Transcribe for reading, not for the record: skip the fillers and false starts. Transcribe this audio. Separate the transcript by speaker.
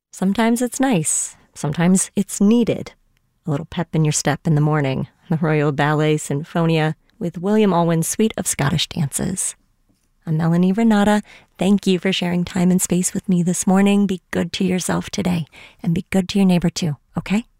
Speaker 1: Sometimes it's nice. Sometimes it's needed. A little pep in your step in the morning. The Royal Ballet Sinfonia with William Alwyn's Suite of Scottish Dances. I'm Melanie Renata. Thank you for sharing time and space with me this morning. Be good to yourself today, and be good to your neighbor too, okay?